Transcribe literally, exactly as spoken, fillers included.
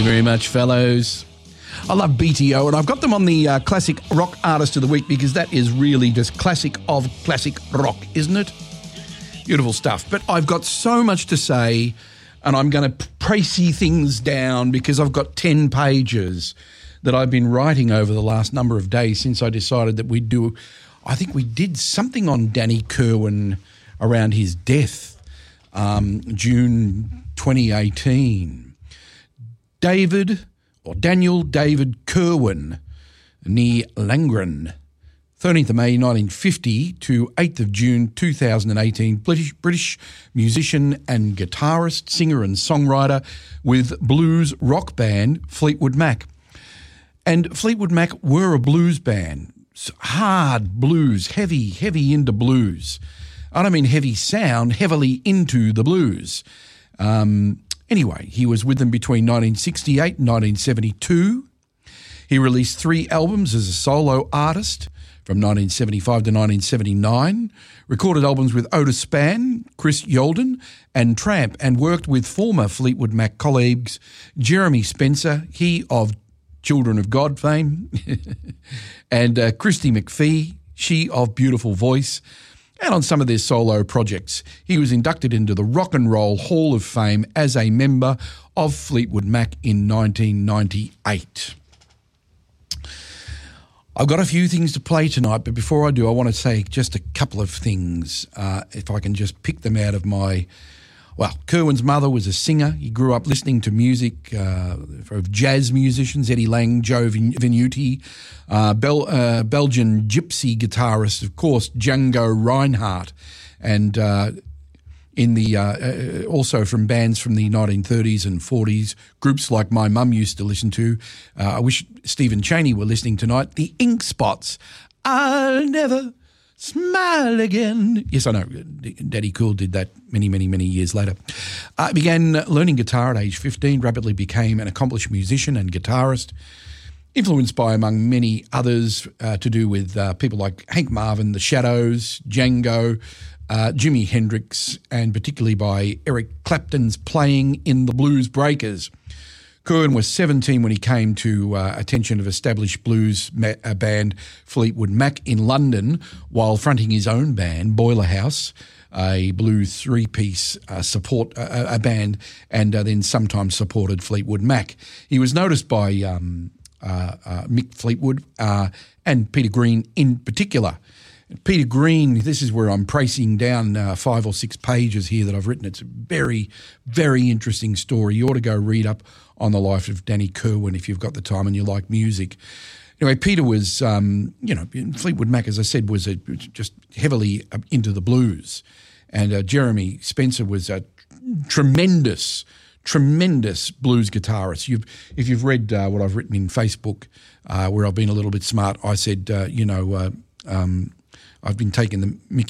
very much, fellows. I love B T O, and I've got them on the uh, Classic Rock Artist of the Week because that is really just classic of classic rock, isn't it? Beautiful stuff. But I've got so much to say, and I'm going to précis things down because I've got ten pages that I've been writing over the last number of days since I decided that we'd do, I think we did something on Danny Kirwan around his death, um, June twenty eighteen. David, or Daniel David Kirwan, nee Langren, thirteenth of May nineteen fifty to eighth of June two thousand eighteen, British, British musician and guitarist, singer and songwriter with blues rock band Fleetwood Mac. And Fleetwood Mac were a blues band, hard blues, heavy, heavy into blues. I don't mean heavy sound, heavily into the blues. Um, anyway, he was with them between nineteen sixty-eight and nineteen seventy-two. He released three albums as a solo artist from nineteen seventy-five to nineteen seventy-nine, recorded albums with Otis Spann, Chris Yolden and Tramp, and worked with former Fleetwood Mac colleagues Jeremy Spencer, he of Children of God fame, and uh, Christy McPhee, she of Beautiful Voice, and on some of their solo projects. He was inducted into the Rock and Roll Hall of Fame as a member of Fleetwood Mac in nineteen ninety-eight. I've got a few things to play tonight, but before I do, I want to say just a couple of things, uh, if I can just pick them out of my... Well, Kirwan's mother was a singer. He grew up listening to music uh, of jazz musicians, Eddie Lang, Joe Venuti, uh, Bel- uh, Belgian gypsy guitarist, of course, Django Reinhardt, and uh, in the uh, uh, also from bands from the nineteen thirties and forties, groups like my mum used to listen to. Uh, I wish Stephen Chaney were listening tonight. The Ink Spots. I'll never smile again. Yes, I know. Daddy Cool did that many, many, many years later. I uh, began learning guitar at age fifteen, rapidly became an accomplished musician and guitarist, influenced by, among many others, uh, to do with uh, people like Hank Marvin, The Shadows, Django, uh, Jimi Hendrix, and particularly by Eric Clapton's playing in the Blues Breakers. Kirwan was seventeen when he came to uh, attention of established blues ma- uh, band Fleetwood Mac in London while fronting his own band, Boiler House, a blues three-piece uh, support uh, a band, and uh, then sometimes supported Fleetwood Mac. He was noticed by um, uh, uh, Mick Fleetwood uh, and Peter Green in particular. Peter Green, this is where I'm pricing down uh, five or six pages here that I've written. It's a very, very interesting story. You ought to go read up on the life of Danny Kirwan if you've got the time and you like music. Anyway, Peter was, um, you know, Fleetwood Mac, as I said, was a, just heavily into the blues. And uh, Jeremy Spencer was a tremendous, tremendous blues guitarist. You've, if you've read uh, what I've written in Facebook, uh, where I've been a little bit smart, I said, uh, you know, uh, um, I've been taking the Mickey